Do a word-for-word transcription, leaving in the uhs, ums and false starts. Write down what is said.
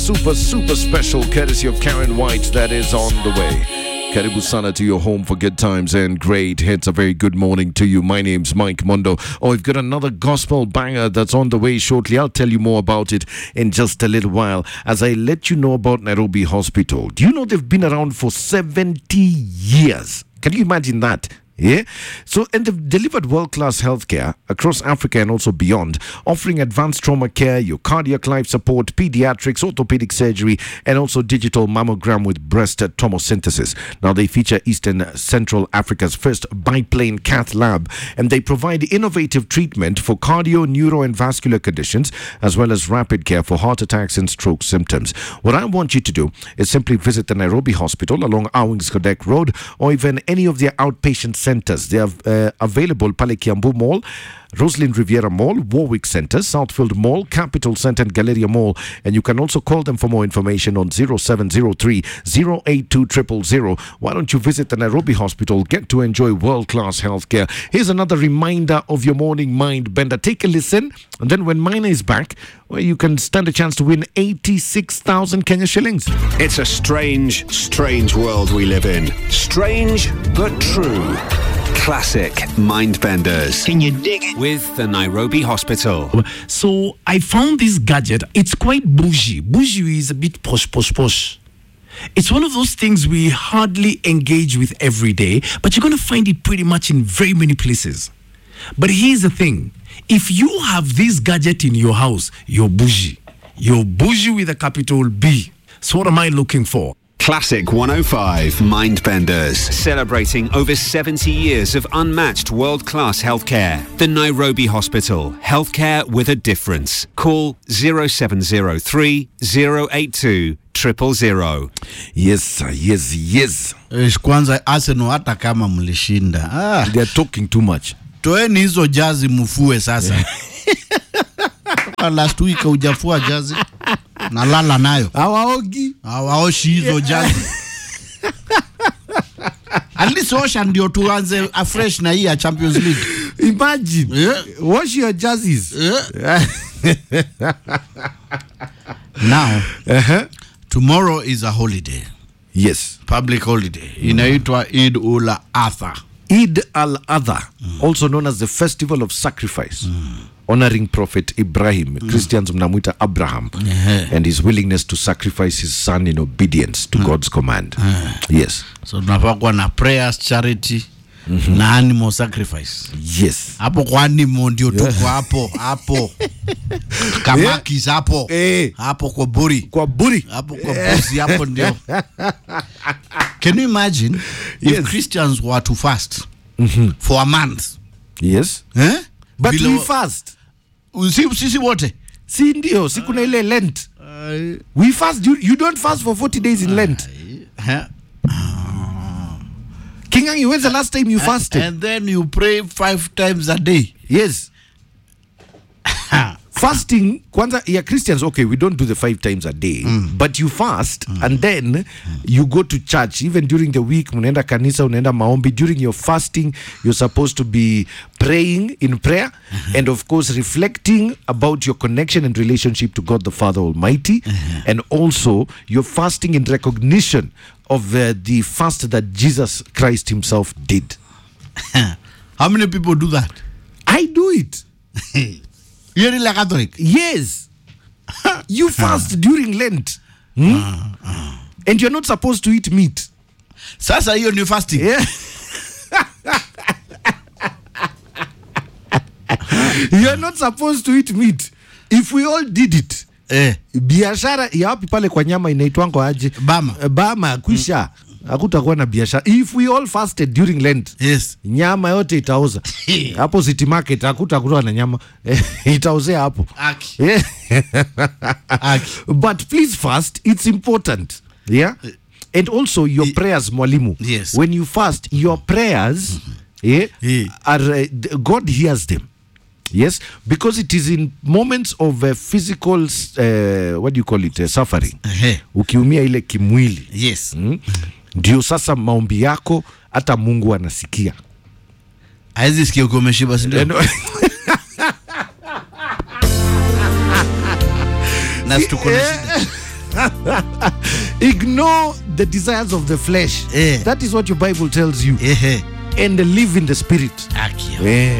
super, super special courtesy of Karen White that is on the way. Karibu sana to your home for good times and great hits. A very good morning to you. My name's Mike Mondo. Oh, we've got another gospel banger that's on the way shortly. I'll tell you more about it in just a little while as I let you know about Nairobi Hospital. Do you know they've been around for seventy years? Can you imagine that? Yeah. So, and they've delivered world-class healthcare across Africa and also beyond, offering advanced trauma care, your cardiac life support, pediatrics, orthopedic surgery, and also digital mammogram with breast tomosynthesis. Now, they feature Eastern Central Africa's first biplane cath lab, and they provide innovative treatment for cardio, neuro, and vascular conditions, as well as rapid care for heart attacks and stroke symptoms. What I want you to do is simply visit the Nairobi Hospital along Owings Kodek Road, or even any of their outpatient centers. They are uh, available Pale Kiambu Mall, Rosalind Riviera Mall, Warwick Center, Southfield Mall, Capital Center, and Galleria Mall. And you can also call them for more information on zero seven zero three, zero eight two zero zero zero. Why don't you visit the Nairobi Hospital? Get to enjoy world-class healthcare. Here's another reminder of your morning mind bender. Take a listen, and then when Mina is back, well, you can stand a chance to win eighty-six thousand Kenya shillings. It's a strange, strange world we live in. Strange, but true. Classic Mindbenders. Can you dig it? With the Nairobi Hospital. So I found this gadget. It's quite bougie. Bougie is a bit posh, posh, posh. It's one of those things we hardly engage with every day, but you're going to find it pretty much in very many places. But here's the thing. If you have this gadget in your house, you're bougie. You're bougie with a capital B. So what am I looking for? Classic one oh five Mindbenders, celebrating over seventy years of unmatched world-class healthcare. The Nairobi Hospital, healthcare with a difference. Call zero seven zero three, zero eight two, zero zero zero. Yes, sir. Yes, yes. Kwanza Arsenal hata kama mlishinda. Ah, they're talking too much. Toeni hizo jazi mfue sasa. Last week hujafua jazi. Nalala nayo. Hawaogi. Hawaoshi hizo jazi. At least osha ndio tuanze afresh na hii ya Champions League. Imagine. Yeah. Wash your jerseys. Yeah. Now, uh-huh. Tomorrow is a holiday. Yes. Public holiday. Mm. Inaitwa Eid ul Adha. Eid al-Adha, mm. also known as the Festival of Sacrifice, mm. honoring Prophet Ibrahim. Mm. Christians mnamuita Abraham, yeah. and his willingness to sacrifice his son in obedience to mm. God's command. Mm. Yes. So tunapakwa na prayers, charity, mm-hmm. na animal sacrifice. Yes. Hapo kwa animal ndio tuko hapo, hapo. Kamaki hapo. Eh. Hapo kwa buri. Kwa buri. Hapo kwa busi hapo ndio. Can you imagine if yes. Christians were to fast mm-hmm. for a month? Yes. Eh? But Below, we fast. Sisi sisi wote. Si ndio, si kuna ile Lent. Uh, we fast. You, you don't fast for forty days in uh, Lent. Uh, Kingangi, when's the last time you fasted? And then you pray five times a day. Yes. Fasting, kwanza, yeah, Christians, okay, we don't do the five times a day, mm. but you fast, mm. and then mm. you go to church. Even during the week, unaenda kanisa, unaenda maombi. During your fasting, you're supposed to be praying in prayer, mm-hmm. and of course, reflecting about your connection and relationship to God the Father Almighty, mm-hmm. and also you're fasting in recognition of uh, the fast that Jesus Christ himself did. How many people do that? I do it. You're really Catholic? Yes. You fast during Lent. Hmm? Uh, uh. And you're not supposed to eat meat. Sasa hiyo ni fasting. Yeah. You're not supposed to eat meat. If we all did it, eh. biashara ya wapi pale kwa nyama inaitwango aje? Bama. Bama, kusha. Mm. Hakutakuwa na biashara. If we all fasted during Lent, yes. nyama yote itauza. Hapo City Market hakutakuwa na nyama. Itauzea hapo. Aki. Yeah. Aki. But please fast, it's important. Yeah? And also your prayers, mwalimu. Yes. When you fast, your prayers, mm-hmm. yeah, yeah. are uh, God hears them. Yes, because it is in moments of uh, physical, uh, what do you call it, uh, suffering. Uh-huh. Ukiumia ile kimwili. Yes. Mm? Ndio sasa maombi yako hata Mungu anasikia. Haizi sikia uko umeshiba si ndio? Na stuko na shida. Ignore the desires of the flesh. Eh. That is what your Bible tells you. Eh. And live in the spirit. Aki. Eh.